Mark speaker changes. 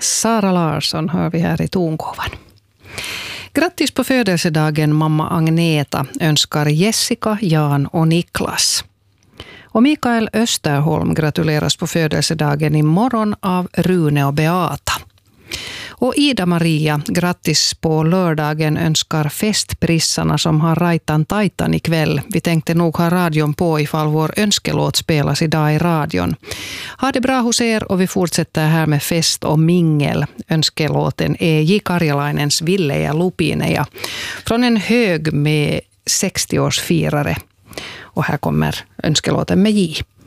Speaker 1: Sara Larsson hör vi här i tonkovan. Grattis på födelsedagen mamma Agneta önskar Jessica, Jan och Niklas. Och Mikael Österholm gratuleras på födelsedagen imorgon av Rune och Beata. Och Ida Maria, grattis på lördagen, önskar festprissarna som har rajtan tajtan ikväll. Vi tänkte nog ha radion på ifall vår önskelåt spelas idag i radion. Ha det bra hos er och vi fortsätter här med fest och mingel. Önskelåten är J. Karjalainens Ville ja Lupineja från en hög med 60-årsfirare. Och här kommer önskelåten med J.